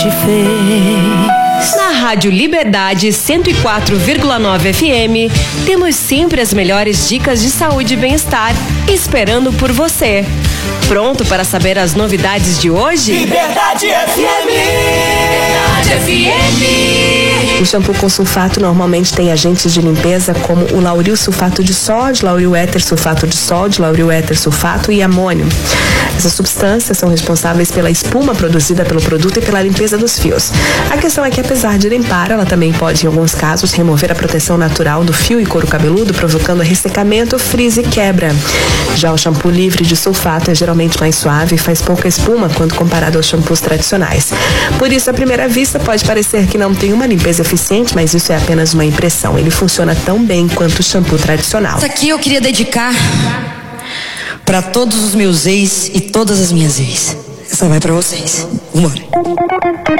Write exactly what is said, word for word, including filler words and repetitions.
Na Rádio Liberdade cento e quatro vírgula nove F M, temos sempre as melhores dicas de saúde e bem-estar, esperando por você. Pronto para saber as novidades de hoje? Liberdade F M! Liberdade F M! O shampoo com sulfato normalmente tem agentes de limpeza como o lauril sulfato de sódio, lauril éter sulfato de sódio, lauril éter sulfato e amônio. Essas substâncias são responsáveis pela espuma produzida pelo produto e pela limpeza dos fios. A questão é que, apesar de limpar, ela também pode, em alguns casos, remover a proteção natural do fio e couro cabeludo, provocando ressecamento, frizz e quebra. Já o shampoo livre de sulfato é geralmente mais suave e faz pouca espuma quando comparado aos shampoos tradicionais. Por isso, à primeira vista, pode parecer que não tem uma limpeza eficiente, mas isso é apenas uma impressão. Ele funciona tão bem quanto o shampoo tradicional. Isso aqui eu queria dedicar para todos os meus ex e todas as minhas ex. Essa vai para vocês. Vambora.